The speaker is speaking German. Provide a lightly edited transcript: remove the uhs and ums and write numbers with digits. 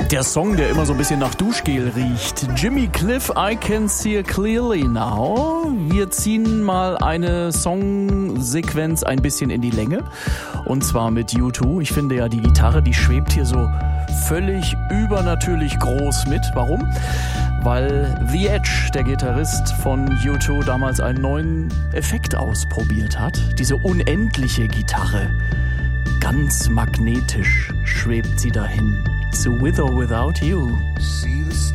Der Song, der immer so ein bisschen nach Duschgel riecht. Jimmy Cliff, I Can See It Clearly Now. Wir ziehen mal eine Songsequenz ein bisschen in die Länge. Und zwar mit U2. Ich finde ja, die Gitarre, die schwebt hier so völlig übernatürlich groß mit. Warum? Weil The Edge, der Gitarrist von U2, damals einen neuen Effekt ausprobiert hat. Diese unendliche Gitarre. Ganz magnetisch schwebt sie dahin. To With or Without You. See the